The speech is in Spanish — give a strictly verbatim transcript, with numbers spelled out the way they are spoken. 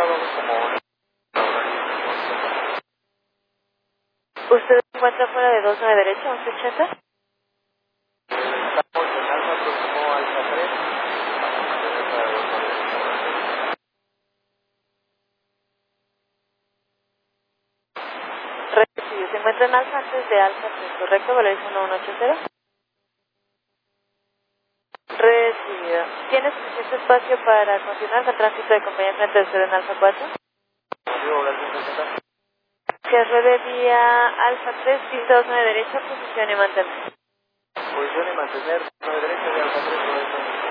vamos como una ¿Usted se encuentra fuera de dos nueve derecha, once ochenta? estamos en alfa próximo alfa tres. Recibido. Se encuentra en alfa antes de alfa tres, ¿correcto? Valencia uno uno ocho cero. Recibido. ¿Tiene suficiente espacio para continuar con tránsito de compañía frente a usted en alfa cuatro? Digo, gracias. Cierre de vía alfa tres, pista dos nueve derecha, posición y mantener. Posición y mantener nueve derecha de alfa tres.